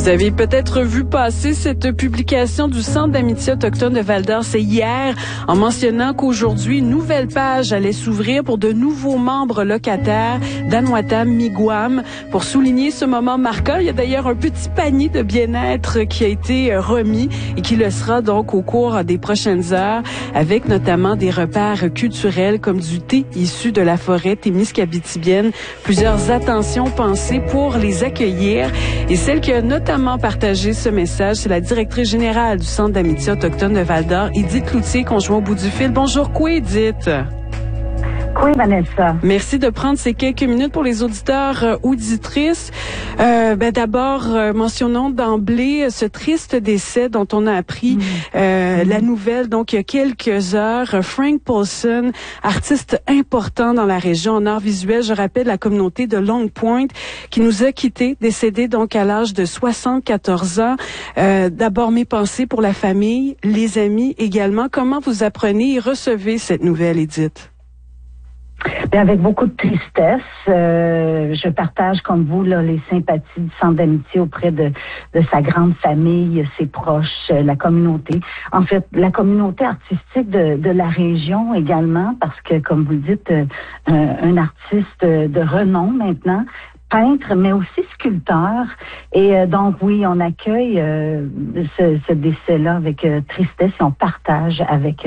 Vous avez peut-être vu passer cette publication du Centre d'amitié autochtone de Val-d'Or. C'est hier, en mentionnant qu'aujourd'hui, une nouvelle page allait s'ouvrir pour de nouveaux membres locataires d'Anwatam Miigwech. Pour souligner ce moment marquant, il y a d'ailleurs un petit panier de bien-être qui a été remis et qui le sera donc au cours des prochaines heures, avec notamment des repères culturels comme du thé issu de la forêt témiscabitibienne. Plusieurs attentions pensées pour les accueillir. Et celle qui a notamment partagé ce message, c'est la directrice générale du Centre d'amitié autochtone de Val-d'Or, Edith Cloutier, qu'on joint au bout du fil. Bonjour, quoi, Edith? Oui, Vanessa. Merci de prendre ces quelques minutes pour les auditeurs auditrices. D'abord, mentionnons d'emblée ce triste décès dont on a appris la nouvelle, donc il y a quelques heures. Frank Paulson, artiste important dans la région en art visuel, je rappelle la communauté de Long Point, qui nous a quittés, décédé donc à l'âge de 74 ans. D'abord, mes pensées pour la famille, les amis également. Comment vous apprenez et recevez cette nouvelle, Edith? Bien, avec beaucoup de tristesse, je partage comme vous là, les sympathies du Centre d'amitié auprès de sa grande famille, ses proches, la communauté. En fait, la communauté artistique de la région également, parce que, comme vous le dites, un artiste de renom maintenant, peintre, mais aussi sculpteur. Et donc, oui, on accueille ce décès-là avec tristesse et on partage avec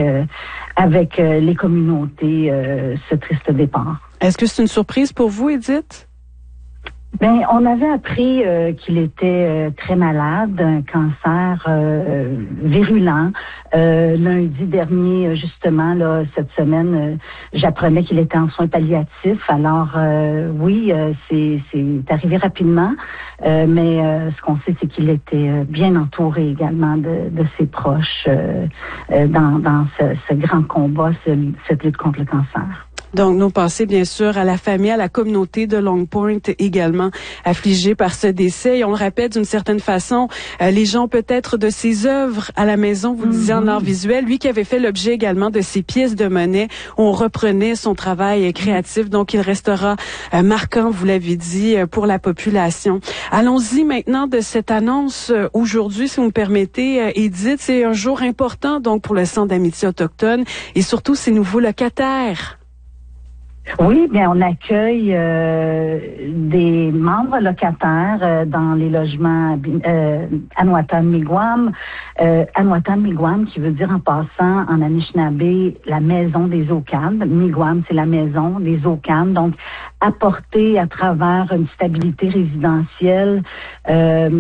les communautés ce triste départ. Est-ce que c'est une surprise pour vous, Edith? Ben, on avait appris qu'il était très malade, d'un cancer virulent. Lundi dernier, justement, là, cette semaine, j'apprenais qu'il était en soins palliatifs. Alors, oui, c'est arrivé rapidement, mais ce qu'on sait, c'est qu'il était bien entouré également de ses proches dans ce grand combat, cette lutte contre le cancer. Donc, nos pensées, bien sûr, à la famille, à la communauté de Long Point également affligée par ce décès. Et on le répète d'une certaine façon, les gens peut-être de ses œuvres à la maison, vous le disiez en art visuel, lui qui avait fait l'objet également de ses pièces de monnaie où on reprenait son travail créatif. Donc, il restera marquant, vous l'avez dit, pour la population. Allons-y maintenant de cette annonce aujourd'hui, si vous me permettez, Edith. C'est un jour important donc pour le Centre d'amitié autochtone et surtout ses nouveaux locataires. Oui, bien, on accueille des membres locataires dans les logements Anwatam Miigwech. Anwatam Miigwech, qui veut dire en passant en Anishinaabe la maison des Ocanes. Miigwech, c'est la maison des Ocanes. Donc, apporter à travers une stabilité résidentielle un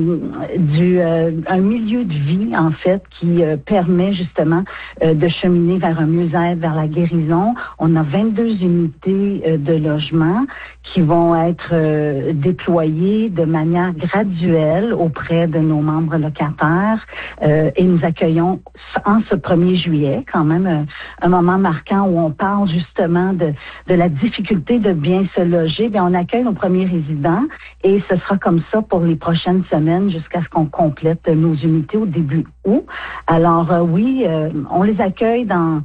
milieu de vie, en fait, qui permet justement de cheminer vers un mieux-être, vers la guérison. On a 22 unités de logement qui vont être déployés de manière graduelle auprès de nos membres locataires et nous accueillons en ce 1er juillet, quand même un moment marquant où on parle justement de la difficulté de bien se loger. Bien, on accueille nos premiers résidents et ce sera comme ça pour les prochaines semaines jusqu'à ce qu'on complète nos unités au début août. Alors oui, on les accueille dans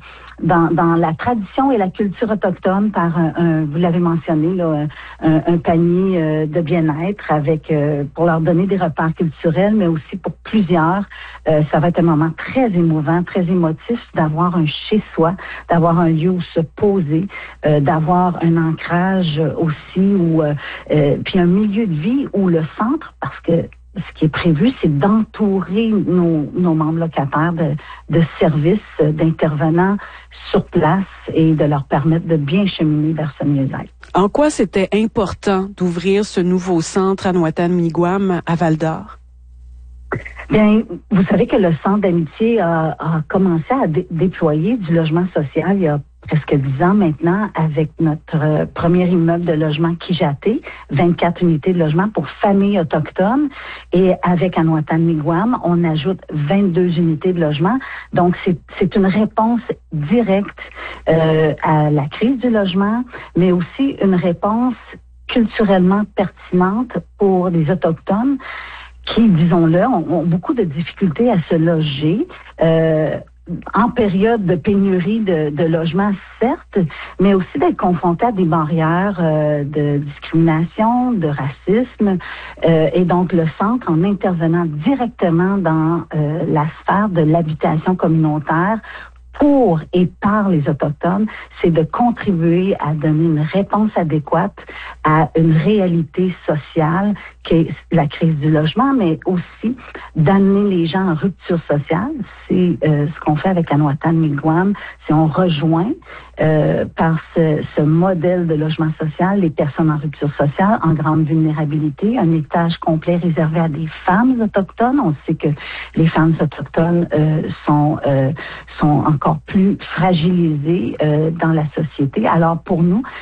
la tradition et la culture autochtone par vous l'avez mentionné, là, un panier de bien-être avec pour leur donner des repères culturels, mais aussi pour plusieurs, ça va être un moment très émouvant, très émotif d'avoir un chez-soi, d'avoir un lieu où se poser, d'avoir un ancrage aussi, ou puis un milieu de vie où le centre, parce que ce qui est prévu, c'est d'entourer nos membres locataires de services, d'intervenants sur place et de leur permettre de bien cheminer vers ce mieux-être. En quoi c'était important d'ouvrir ce nouveau centre Anwatam Miigwech à Val-d'Or? Bien, vous savez que le Centre d'amitié a commencé à déployer du logement social il y a presque 10 ans maintenant avec notre premier immeuble de logement Kijaté, 24 unités de logement pour familles autochtones. Et avec Anwatam Miigwech, on ajoute 22 unités de logement. Donc, c'est une réponse directe à la crise du logement, mais aussi une réponse culturellement pertinente pour les Autochtones qui, disons-le, ont beaucoup de difficultés à se loger. en période de pénurie de logements, certes, mais aussi d'être confrontés à des barrières de discrimination, de racisme. Et donc, le centre, en intervenant directement dans la sphère de l'habitation communautaire, pour et par les Autochtones, c'est de contribuer à donner une réponse adéquate à une réalité sociale qui est la crise du logement, mais aussi d'amener les gens en rupture sociale. C'est ce qu'on fait avec Anwatan Miigwech, c'est on rejoint par ce modèle de logement social les personnes en rupture sociale, en grande vulnérabilité, un étage complet réservé à des femmes autochtones. On sait que les femmes autochtones sont encore plus fragilisées dans la société. Alors pour nous,